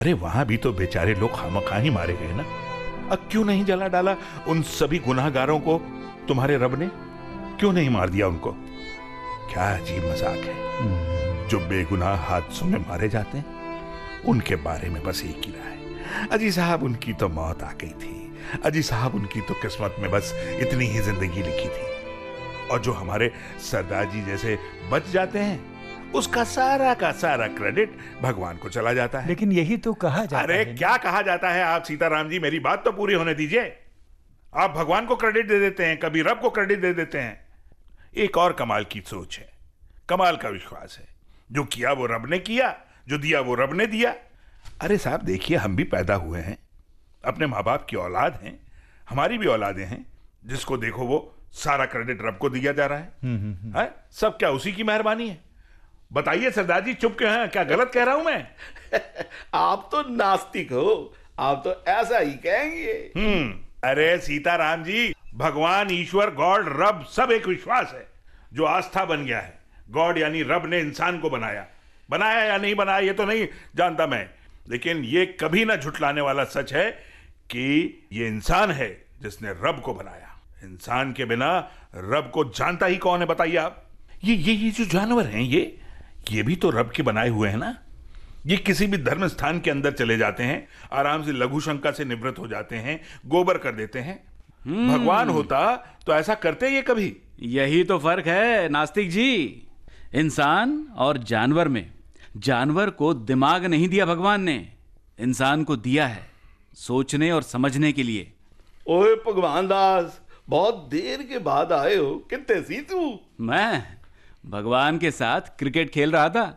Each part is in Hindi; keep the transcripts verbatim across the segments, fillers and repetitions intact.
अरे वहां भी तो बेचारे लोग खामखा ही मारे गए ना। अब क्यों नहीं जला डाला उन सभी गुनाहगारों को तुम्हारे रब ने? क्यों नहीं मार दिया उनको? क्या अजीब मजाक है। जो बेगुनाह हादसों में मारे जाते हैं उनके बारे में बस एक ही राय है, अजी साहब उनकी तो मौत आ गई थी, अजी साहब उनकी तो किस्मत में बस इतनी ही जिंदगी लिखी थी। और जो हमारे सरदार जी जैसे बच जाते हैं उसका सारा का सारा क्रेडिट भगवान को चला जाता है। लेकिन यही तो कहा जाता अरे है। अरे क्या कहा जाता है? आप सीताराम जी मेरी बात तो पूरी होने दीजिए। आप भगवान को क्रेडिट दे देते हैं, कभी रब को क्रेडिट दे देते हैं। एक और कमाल की सोच है, कमाल का विश्वास है। जो किया वो रब ने किया, जो दिया वो रब ने दिया। अरे साहब देखिए, हम भी पैदा हुए हैं, अपने माँ बाप की औलाद हैं, हमारी भी औलादें हैं। जिसको देखो वो सारा क्रेडिट रब को दिया जा रहा है, है? सब क्या उसी की मेहरबानी है? बताइए सरदार जी, चुप क्यों हैं? क्या गलत कह रहा हूं मैं? आप तो नास्तिक हो, आप तो ऐसा ही कहेंगे। हम्म अरे सीताराम जी, भगवान, ईश्वर, गॉड, रब सब एक विश्वास है जो आस्था बन गया है। गॉड यानी रब ने इंसान को बनाया, बनाया या नहीं बनाया ये तो नहीं जानता मैं, लेकिन ये कभी ना झुटलाने वाला सच है कि ये इंसान है जिसने रब को बनाया। इंसान के बिना रब को जानता ही कौन है बताइए आप? ये ये ये जो जानवर हैं ये ये भी तो रब के बनाए हुए हैं ना। ये किसी भी धर्म स्थान के अंदर चले जाते हैं, आराम से लघु शंका से निवृत्त हो जाते हैं, गोबर कर देते हैं। भगवान होता तो ऐसा करते ये कभी? यही तो फर्क है नास्तिक जी। इंसान और जानवर में, जानवर को दिमाग नहीं दिया भगवान ने, इंसान को दिया है सोचने और समझने के लिए। ओए भगवान दास, बहुत देर के बाद आए हो, कितने सी तू? मैं भगवान के साथ क्रिकेट खेल रहा था।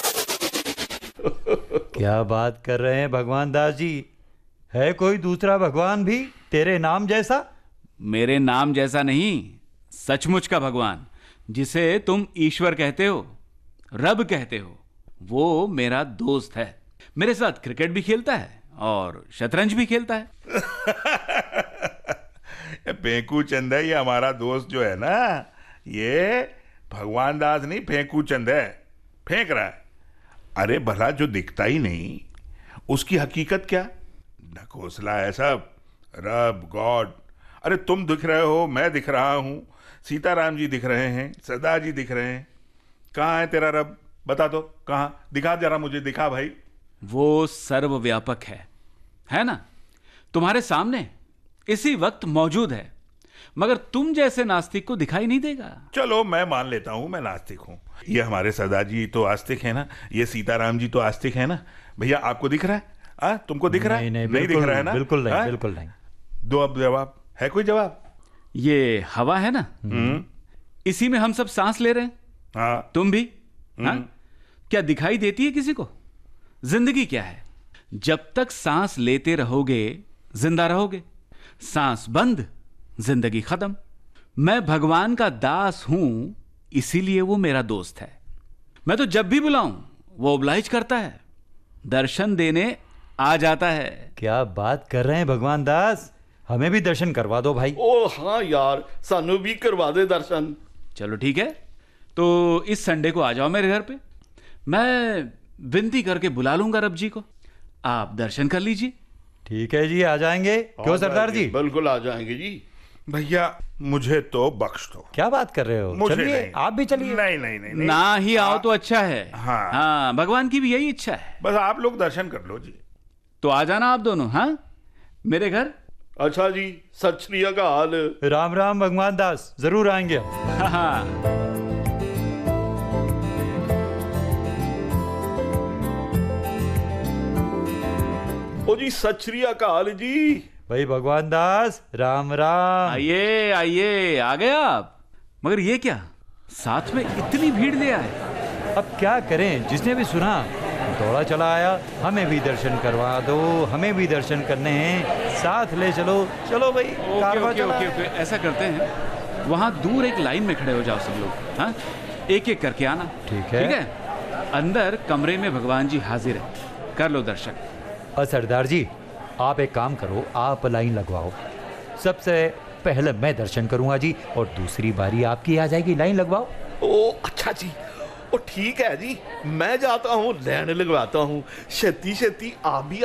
क्या बात कर रहे हैं भगवान दास जी? है कोई दूसरा भगवान भी तेरे नाम जैसा? मेरे नाम जैसा नहीं, सचमुच का भगवान, जिसे तुम ईश्वर कहते हो, रब कहते हो, वो मेरा दोस्त है। मेरे साथ क्रिकेट भी खेलता है और शतरंज भी खेलता है। फेंकू चंद है ये हमारा दोस्त जो है ना, ये भगवान दास नहीं, फेंकू चंद है, फेंक रहा है। अरे भला जो दिखता ही नहीं उसकी हकीकत क्या? ढकोसला है सब, रब, गॉड। अरे तुम दिख रहे हो, मैं दिख रहा हूं, सीताराम जी दिख रहे हैं, सरदार जी दिख रहे हैं। कहाँ है तेरा रब? बता दो कहाँ, दिखा जरा मुझे, दिखा भाई। वो सर्वव्यापक है, है ना? तुम्हारे सामने इसी वक्त मौजूद है, मगर तुम जैसे नास्तिक को दिखाई नहीं देगा। चलो मैं मान लेता हूं मैं नास्तिक हूं, ये हमारे सरदार जी तो आस्तिक है ना, ये सीताराम जी तो आस्तिक है ना। भैया आपको दिख रहा है? आ, तुमको दिख रहा है? नहीं, नहीं दिख रहा है ना? बिल्कुल नहीं, बिल्कुल नहीं। दो अब जवाब, है कोई जवाब? ये हवा है ना, इसी में हम सब सांस ले रहे हैं। हाँ। तुम भी? हाँ? क्या दिखाई देती है किसी को? जिंदगी क्या है? जब तक सांस लेते रहोगे जिंदा रहोगे, सांस बंद जिंदगी खत्म। मैं भगवान का दास हूं, इसीलिए वो मेरा दोस्त है। मैं तो जब भी बुलाऊं वो ओब्लाइज करता है, दर्शन देने आ जाता है। क्या बात कर रहे हैं भगवान दास? हमें भी दर्शन करवा दो भाई। ओ हाँ यार, सानू भी करवा दे दर्शन। चलो ठीक है, तो इस संडे को आ जाओ मेरे घर पे, मैं विनती करके बुला लूंगा रब जी को, आप दर्शन कर लीजिए। ठीक है जी, आ जाएंगे। क्यों सरदार जी? बिल्कुल आ जाएंगे जी। भैया मुझे तो बख्श दो। क्या बात कर रहे हो? मुझे चलिए नहीं। आप भी चलिए। नहीं नहीं नहीं, नहीं। ना ही आओ तो अच्छा है। हाँ। हाँ, भगवान की भी यही इच्छा है। बस आप लोग दर्शन कर लो जी। तो आ जाना आप दोनों, हाँ, मेरे घर। अच्छा जी, सत श्री अकाल। राम राम भगवान दास, जरूर आएंगे। हाँ हाँ। ओ जी सत श्री अकाल जी। भाई भगवान दास, राम राम। आइए आइए, आ गए आप। मगर ये क्या, साथ में इतनी भीड़ ले आए? अब क्या करें, जिसने भी सुना दौड़ा चला आया। हमें भी दर्शन करवा दो, हमें भी दर्शन करने हैं, साथ ले चलो। चलो भाई, ओके ओके ओके ओके, ऐसा करते हैं, वहां दूर एक लाइन में खड़े हो जाओ सब लोग, हाँ, एक एक करके आना। ठीक है। ठीक है। अंदर कमरे में भगवान जी हाजिर है, कर लो दर्शन। और सरदार जी, आप एक काम करो, आप लाइन लगवाओ। सबसे पहले मैं दर्शन करूंगा जी, और दूसरी बारी आपकी आ जाएगी, लाइन लगवाओ। ओ अच्छा जी, ओ ठीक है जी, मैं जाता हूँ, लैंड लगवाता हूँ। छेती छेती आप भी